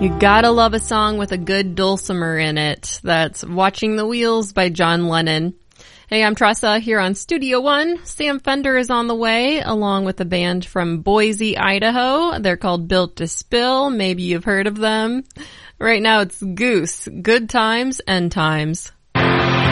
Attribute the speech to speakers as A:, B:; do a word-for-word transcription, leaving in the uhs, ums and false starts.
A: You gotta love a song with a good dulcimer in it. That's Watching the Wheels by John Lennon. Hey, I'm Tressa here on Studio One. Sam Fender is on the way, along with a band from Boise, Idaho. They're called Built to Spill. Maybe you've heard of them. Right now it's Goose. Good times, end times.